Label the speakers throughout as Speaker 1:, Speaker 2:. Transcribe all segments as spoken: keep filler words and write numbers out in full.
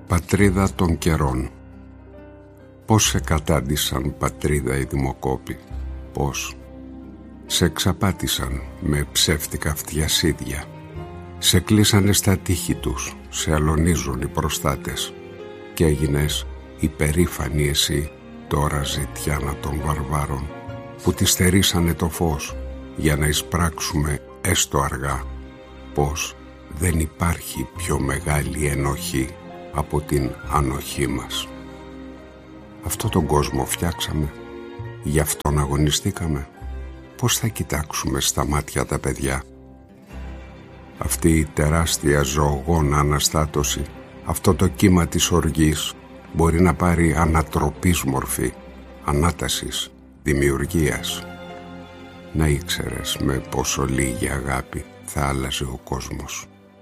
Speaker 1: Πατρίδα των καιρών. Πώς σε κατάντησαν πατρίδα οι δημοκόποι, πώς σε εξαπάτησαν με ψεύτικα φτιασίδια, σε κλείσανε στα τείχη τους, σε αλωνίζουν οι προστάτες και έγινες υπερήφανη εσύ τώρα ζητιάνα των βαρβάρων που τη στερήσανε το φως για να εισπράξουμε έστω αργά πως δεν υπάρχει πιο μεγάλη ενοχή από την ανοχή μας. Αυτό τον κόσμο φτιάξαμε, γι' αυτόν αγωνιστήκαμε. Πώς θα κοιτάξουμε στα μάτια τα παιδιά? Αυτή η τεράστια ζωογόνα αναστάτωση, αυτό το κύμα της οργής μπορεί να πάρει ανατροπής μορφή, ανάτασης, δημιουργίας. Να ήξερες με πόσο λίγη αγάπη θα άλλαζε ο κόσμος.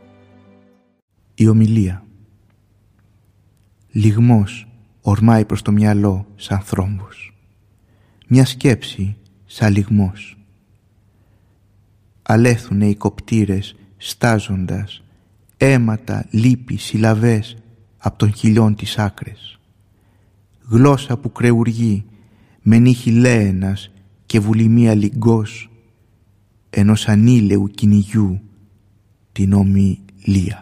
Speaker 2: Η ομιλία. Λυγμός ορμάει προς το μυαλό σαν θρόμβος. Μια σκέψη σαν λυγμός. Αλέθουνε οι κοπτήρες στάζοντας, αίματα, λύπη, συλλαβές απ' των χιλιών τις άκρες. Γλώσσα που κρεουργεί με νύχι λέενας και βουλημία λυγκός ενός ανήλαιου κυνηγιού την ομιλία.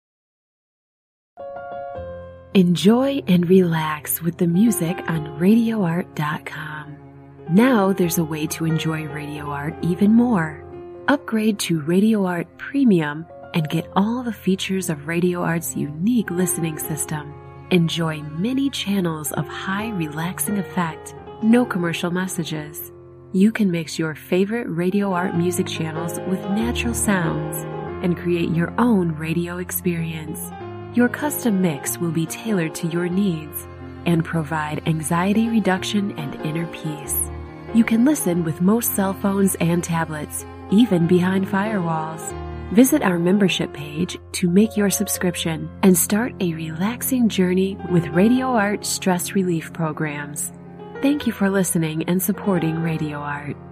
Speaker 3: Enjoy and relax with the music on radio art dot com. Now there's a way to enjoy Radio Art even more. Upgrade to Radio Art Premium and get all the features of Radio Art's unique listening system. Enjoy many channels of high relaxing effect, no commercial messages. You can mix your favorite Radio Art music channels with natural sounds and create your own radio experience. Your custom mix will be tailored to your needs and provide anxiety reduction and inner peace. You can listen with most cell phones and tablets, even behind firewalls. Visit our membership page to make your subscription and start a relaxing journey with Radio Art stress relief programs. Thank you for listening and supporting Radio Art.